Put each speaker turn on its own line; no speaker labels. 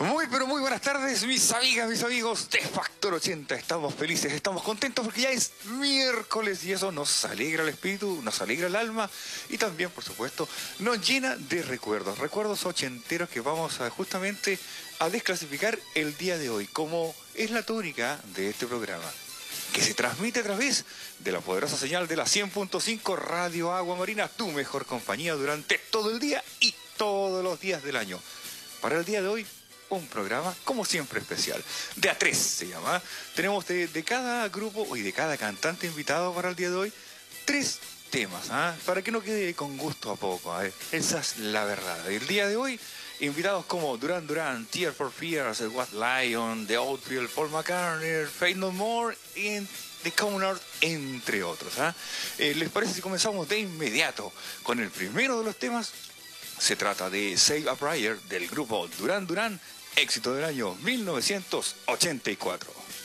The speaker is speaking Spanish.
Muy, pero muy buenas tardes, mis amigas, mis amigos de Factor 80. Estamos felices, estamos contentos porque ya es miércoles y eso nos alegra el espíritu, nos alegra el alma y también, por supuesto, nos llena de recuerdos. Recuerdos ochenteros que vamos justamente a desclasificar el día de hoy, como es la tónica de este programa, que se transmite a través de la poderosa señal de la 100.5 Radio Agua Marina, tu mejor compañía durante todo el día y todos los días del año. Para el día de hoy, un programa, como siempre, especial. De A3 se llama. Tenemos de cada grupo y de cada cantante invitado para el día de hoy, 3 temas, para que no quede con gusto a poco. Esa es la verdad. El día de hoy, invitados como Duran Duran, Tears for Fears, White Lion, The Outfield, Paul McCartney, Faith No More y The Common Earth, entre otros. ¿Les parece si comenzamos de inmediato con el primero de los temas? Se trata de Save a Prayer del grupo Duran Duran, éxito del año 1984.